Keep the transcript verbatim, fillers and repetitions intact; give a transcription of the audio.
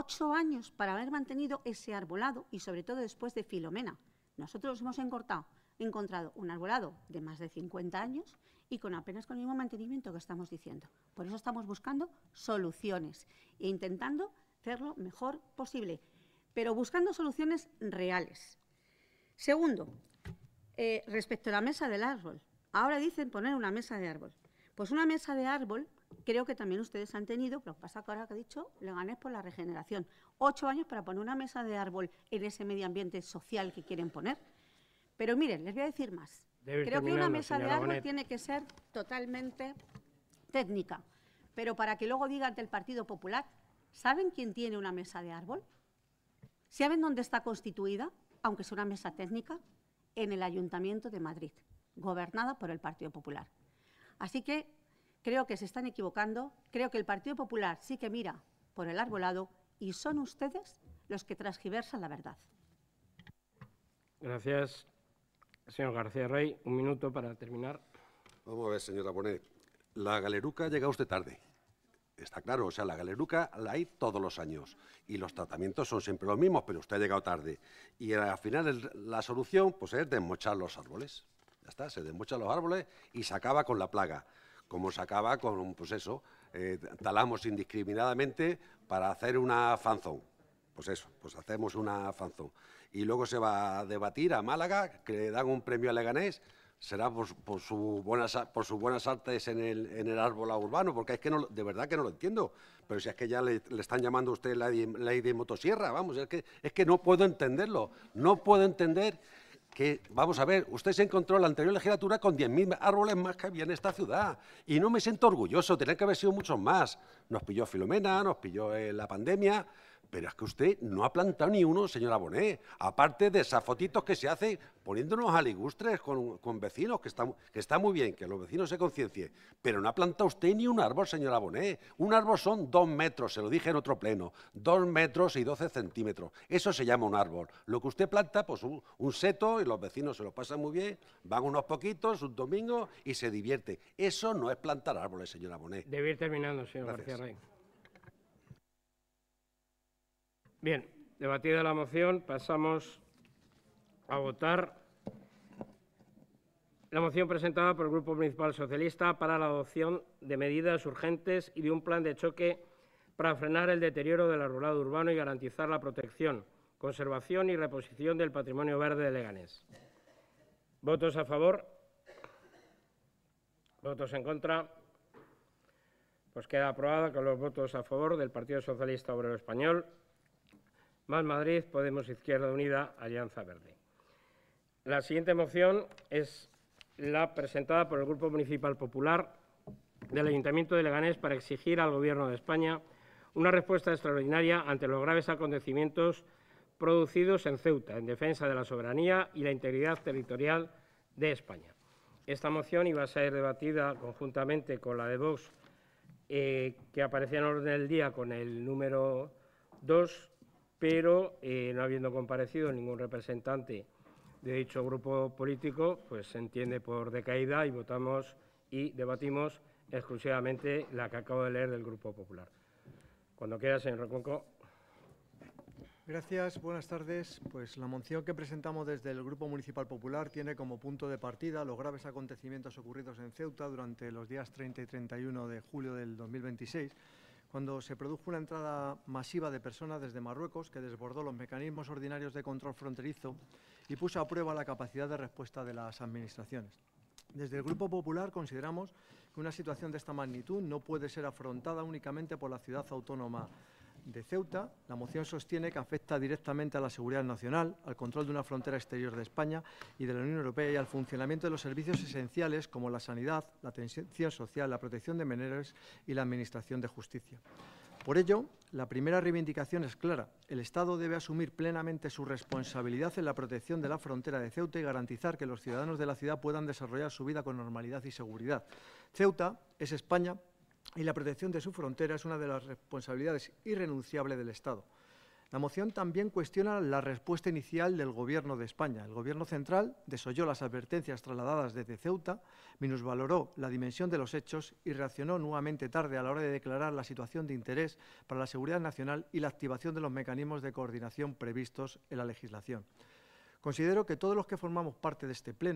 ocho años para haber mantenido ese arbolado y, sobre todo, después de Filomena. Nosotros hemos encontrado, encontrado un arbolado de más de cincuenta años y con apenas con el mismo mantenimiento que estamos diciendo. Por eso estamos buscando soluciones e intentando hacerlo mejor posible, pero buscando soluciones reales. Segundo, eh, respecto a la mesa del árbol. Ahora dicen poner una mesa de árbol. Pues una mesa de árbol creo que también ustedes han tenido, pero pasa que ahora que he dicho, Leganés por la regeneración. Ocho años para poner una mesa de árbol en ese medio ambiente social que quieren poner. Pero miren, les voy a decir más. Creo que una mesa de árbol tiene que ser totalmente técnica. Pero para que luego digan del Partido Popular, ¿saben quién tiene una mesa de árbol? ¿Saben dónde está constituida, aunque sea una mesa técnica? En el Ayuntamiento de Madrid, gobernada por el Partido Popular. Así que creo que se están equivocando. Creo que el Partido Popular sí que mira por el arbolado y son ustedes los que transgiversan la verdad. Gracias, señor García Rey. Un minuto para terminar. Vamos a ver, señora Bonet. La Galeruca llega usted tarde. Está claro, o sea, la Galeruca la hay todos los años y los tratamientos son siempre los mismos, pero usted ha llegado tarde. Y al final el, la solución pues, es desmochar los árboles. Ya está, se desmochan los árboles y se acaba con la plaga. Como se acaba con, pues eso, eh, talamos indiscriminadamente para hacer una fanzón. Pues eso, pues hacemos una fanzón. Y luego se va a debatir a Málaga, que le dan un premio a Leganés, será por, por, su buenas, por sus buenas artes en el, en el árbol urbano, porque es que no, de verdad que no lo entiendo. Pero si es que ya le, le están llamando a usted la ley de motosierra, vamos, es que, es que no puedo entenderlo. No puedo entender que, vamos a ver, usted se encontró en la anterior legislatura con diez mil árboles más que había en esta ciudad. Y no me siento orgulloso, tenía que haber sido muchos más. Nos pilló Filomena, nos pilló eh, la pandemia. Pero es que usted no ha plantado ni uno, señora Bonet, aparte de esas fotitos que se hacen poniéndonos aligustres con, con vecinos, que está, que está muy bien, que los vecinos se conciencien, pero no ha plantado usted ni un árbol, señora Bonet. Un árbol son dos metros, se lo dije en otro pleno, dos metros y doce centímetros. Eso se llama un árbol. Lo que usted planta, pues un, un seto, y los vecinos se lo pasan muy bien, van unos poquitos, un domingo, y se divierte. Eso no es plantar árboles, señora Bonet. Debe ir terminando, señor Gracias. García Rey. Bien, debatida la moción, pasamos a votar la moción presentada por el Grupo Municipal Socialista para la adopción de medidas urgentes y de un plan de choque para frenar el deterioro del arbolado urbano y garantizar la protección, conservación y reposición del patrimonio verde de Leganés. ¿Votos a favor? ¿Votos en contra? Pues queda aprobada con los votos a favor del Partido Socialista Obrero Español, Más Madrid, Podemos Izquierda Unida, Alianza Verde. La siguiente moción es la presentada por el Grupo Municipal Popular del Ayuntamiento de Leganés para exigir al Gobierno de España una respuesta extraordinaria ante los graves acontecimientos producidos en Ceuta, en defensa de la soberanía y la integridad territorial de España. Esta moción iba a ser debatida conjuntamente con la de Vox, eh, que aparecía en orden del día con el número dos, pero eh, no habiendo comparecido ningún representante de dicho grupo político, pues se entiende por decaída y votamos y debatimos exclusivamente la que acabo de leer del Grupo Popular. Cuando quiera, señor Recuenco. Gracias, buenas tardes. Pues la moción que presentamos desde el Grupo Municipal Popular tiene como punto de partida los graves acontecimientos ocurridos en Ceuta durante los días treinta y treinta y uno de julio del dos mil veintiséis, cuando se produjo una entrada masiva de personas desde Marruecos que desbordó los mecanismos ordinarios de control fronterizo y puso a prueba la capacidad de respuesta de las administraciones. Desde el Grupo Popular consideramos que una situación de esta magnitud no puede ser afrontada únicamente por la ciudad autónoma de Ceuta. La moción sostiene que afecta directamente a la seguridad nacional, al control de una frontera exterior de España y de la Unión Europea y al funcionamiento de los servicios esenciales como la sanidad, la atención social, la protección de menores y la administración de justicia. Por ello, la primera reivindicación es clara. El Estado debe asumir plenamente su responsabilidad en la protección de la frontera de Ceuta y garantizar que los ciudadanos de la ciudad puedan desarrollar su vida con normalidad y seguridad. Ceuta es España y la protección de su frontera es una de las responsabilidades irrenunciables del Estado. La moción también cuestiona la respuesta inicial del Gobierno de España. El Gobierno central desoyó las advertencias trasladadas desde Ceuta, minusvaloró la dimensión de los hechos y reaccionó nuevamente tarde a la hora de declarar la situación de interés para la seguridad nacional y la activación de los mecanismos de coordinación previstos en la legislación. Considero que todos los que formamos parte de este pleno